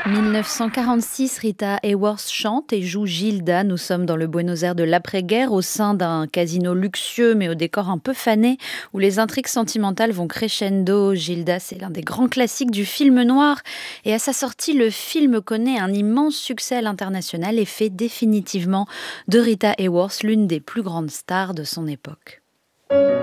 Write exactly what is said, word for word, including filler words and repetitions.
mille neuf cent quarante-six, Rita Hayworth chante et joue Gilda. Nous sommes dans le Buenos Aires de l'après-guerre, au sein d'un casino luxueux mais au décor un peu fané, où les intrigues sentimentales vont crescendo. Gilda, c'est l'un des grands classiques du film noir. Et à sa sortie, le film connaît un immense succès à l'international et fait définitivement de Rita Hayworth l'une des plus grandes stars de son époque.